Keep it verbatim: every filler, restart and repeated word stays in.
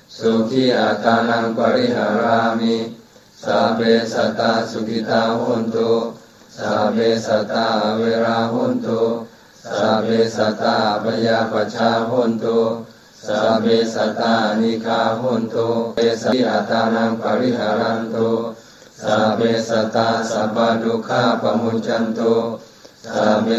สุขีอัตานังปริหารามิสัพเพสัตตาสุขิตาโหนตุสัพเพสัตตาเวราโหนตุสัพเพสัตตาปยาปัชชาโหนตุสัพเพสัตตานิฆาโหนตุเอสติอัตานังปริหารันตุสัพเพสัตตาสัพพทุกขาปมุจจันตุสัพเพ